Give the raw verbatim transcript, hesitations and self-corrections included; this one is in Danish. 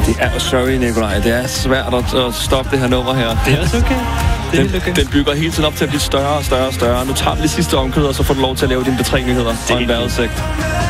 Det er sorry, Nikolaj. Det er svært at, at stoppe det her nummer her. Det er også okay. Det er den, okay. den bygger hele tiden op til at blive større og større og større. Nu tager vi det sidste omkød, og så får du lov til at lave dine betræknyheder og en vejrudsigt.